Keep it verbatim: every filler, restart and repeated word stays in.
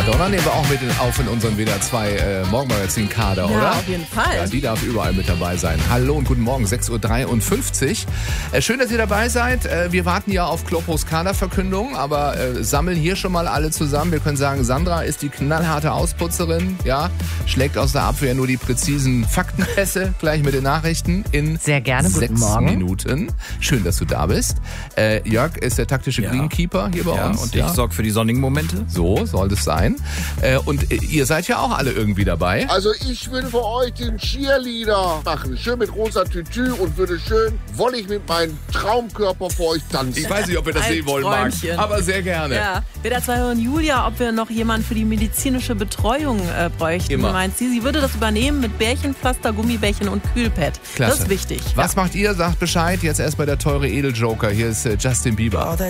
Madonna nehmen wir auch mit auf in unserem W D R zwei äh, Morgenmagazin-Kader, Ja, oder? auf jeden Fall. Ja, die darf überall mit dabei sein. Hallo und guten Morgen, sechs Uhr dreiundfünfzig. Äh, schön, dass ihr dabei seid. Äh, wir warten ja auf Klopos Kaderverkündung, aber äh, sammeln hier schon mal alle zusammen. Wir können sagen, Sandra ist die knallharte Ausputzerin, ja, schlägt aus der Abwehr nur die präzisen Faktenpässe, gleich mit den Nachrichten in Sehr gerne, guten sechs Morgen. Minuten. Schön, dass du da bist. Äh, Jörg ist der taktische Ja. Greenkeeper hier bei Ja, uns. und ich sorge für die sonnigen Momente. So soll es sein. Äh, und äh, ihr seid ja auch alle irgendwie dabei. Also ich würde für euch den Cheerleader machen. Schön mit rosa Tütü und würde schön wollig mit meinem Traumkörper für euch tanzen. Ich weiß nicht, ob ihr das Ein sehen wollen, Marc, Träumchen. aber sehr gerne. Ja, W D R zwei und Julia, ob wir noch jemanden für die medizinische Betreuung äh, bräuchten, Immer. meint sie. Sie würde das übernehmen mit Bärchenpflaster, Gummibärchen und Kühlpad. Klasse. Das ist wichtig. Was macht ihr? Sagt Bescheid. Jetzt erst bei der teure Edeljoker. Hier ist äh, Justin Bieber.